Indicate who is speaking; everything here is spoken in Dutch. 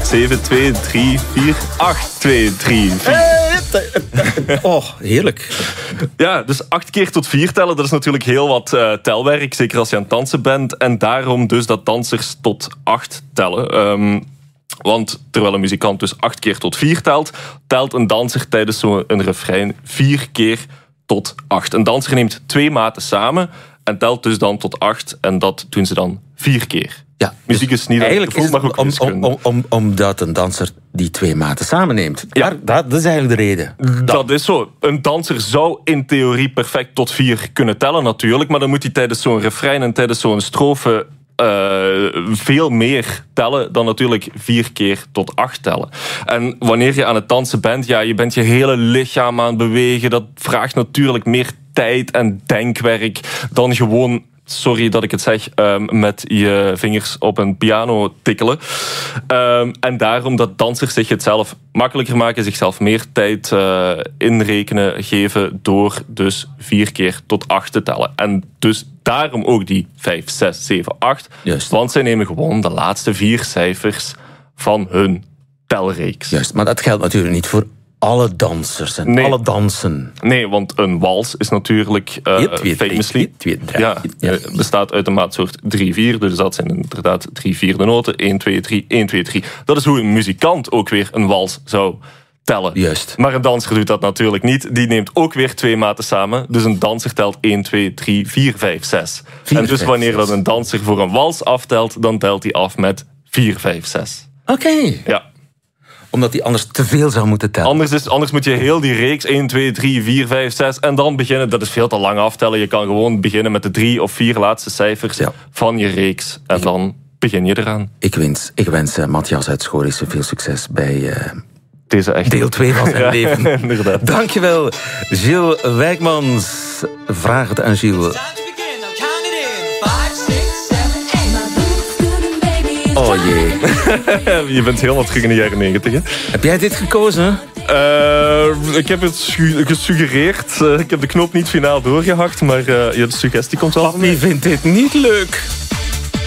Speaker 1: 7, 2, 3, 4, 8, 2, 3, 4.
Speaker 2: Oh, heerlijk.
Speaker 1: Ja, dus 8 keer tot 4 tellen, dat is natuurlijk heel wat telwerk. Zeker als je aan het dansen bent. En daarom dus dat dansers tot 8 tellen. Want terwijl een muzikant dus 8 keer tot 4 telt, telt een danser tijdens zo'n refrein 4 keer tot 8. Een danser neemt 2 maten samen en telt dus dan tot 8. En dat doen ze dan 4 keer.
Speaker 2: Ja,
Speaker 1: muziek is niet
Speaker 2: eigenlijk
Speaker 1: gevoel, maar ook wiskunde.
Speaker 2: Omdat een danser die 2 maten samenneemt.
Speaker 1: Ja.
Speaker 2: Dat is eigenlijk de reden.
Speaker 1: Dat is zo. Een danser zou in theorie perfect tot 4 kunnen tellen natuurlijk, maar dan moet hij tijdens zo'n refrein en tijdens zo'n strofe veel meer tellen dan natuurlijk 4 keer tot 8 tellen. En wanneer je aan het dansen bent, ja, je bent je hele lichaam aan het bewegen. Dat vraagt natuurlijk meer tijd en denkwerk dan gewoon, sorry dat ik het zeg, met je vingers op een piano tikkelen. En daarom dat dansers zich het zelf makkelijker maken, zichzelf meer tijd inrekenen, geven door dus 4 keer tot 8 te tellen. En dus daarom ook die 5, 6, 7, 8.
Speaker 2: Juist.
Speaker 1: Want zij nemen gewoon de laatste 4 cijfers van hun telreeks.
Speaker 2: Juist, maar dat geldt natuurlijk niet voor alle dansers en alle dansen.
Speaker 1: Nee, want een wals is natuurlijk famously bestaat uit een maatsoort 3-4. Dus dat zijn inderdaad 3 vierde noten. 1, 2, 3, 1, 2, 3. Dat is hoe een muzikant ook weer een wals zou tellen.
Speaker 2: Juist.
Speaker 1: Maar een danser doet dat natuurlijk niet. Die neemt ook weer 2 maten samen. Dus een danser telt 1, 2, 3, 4, 5, 6. En dus wanneer dat een danser voor een wals aftelt, dan telt hij af met 4, 5, 6.
Speaker 2: Oké.
Speaker 1: Ja.
Speaker 2: Omdat hij anders te veel zou moeten tellen.
Speaker 1: Anders moet je heel die reeks 1, 2, 3, 4, 5, 6 en dan beginnen. Dat is veel te lang aftellen. Je kan gewoon beginnen met de 3 of 4 laatste cijfers van je reeks. En dan begin je eraan.
Speaker 2: Ik wens Matthias uit Schorissen veel succes bij
Speaker 1: deze echt
Speaker 2: deel 2 van zijn leven.
Speaker 1: Inderdaad.
Speaker 2: Dankjewel, Gilles Wijkmans. Vraag het aan Gilles. Oh jee.
Speaker 1: Je bent helemaal terug in de jaren 90. Hè?
Speaker 2: Heb jij dit gekozen?
Speaker 1: Ik heb het gesuggereerd. Ik heb de knop niet finaal doorgehakt, maar de suggestie komt wel.
Speaker 2: Wie vindt dit niet leuk?